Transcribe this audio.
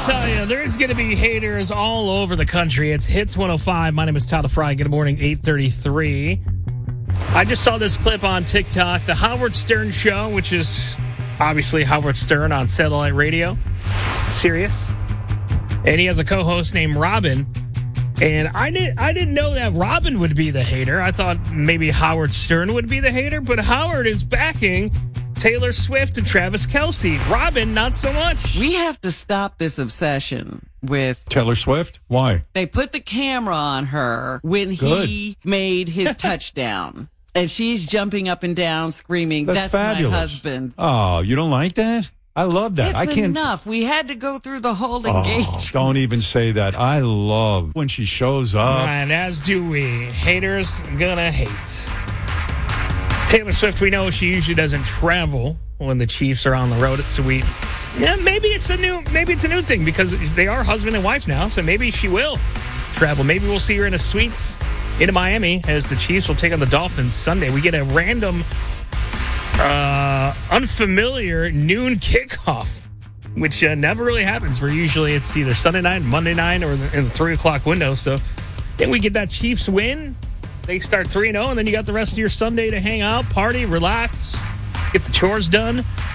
tell you, there's going to be haters all over the country. It's Hits 105. My name is Todd Fry. Good morning, 8:33. I just saw this clip on TikTok. The Howard Stern Show, which is obviously Howard Stern on satellite radio, Sirius. And he has a co-host named Robin. And I didn't know that Robin would be the hater. I thought maybe Howard Stern would be the hater. But Howard is backing Taylor Swift and Travis Kelce. Robin, not so much. We have to stop this obsession with Taylor Swift. Why? They put the camera on her when he made his touchdown. And she's jumping up and down, screaming, that's fabulous. My husband. Oh, you don't like that? I love that. It's I can't. Enough. We had to go through the whole engagement. Don't even say that. I love when she shows up. And as do we. Haters gonna hate. Taylor Swift, we know she usually doesn't travel when the Chiefs are on the road. So maybe it's a new thing because they are husband and wife now. So maybe she will travel. Maybe we'll see her in a suite in Miami as the Chiefs will take on the Dolphins Sunday. We get a random, unfamiliar noon kickoff, which never really happens. Where usually it's either Sunday night, Monday night, or in the 3 o'clock window. So then we get that Chiefs win. They start 3-0, and then you got the rest of your Sunday to hang out, party, relax, get the chores done.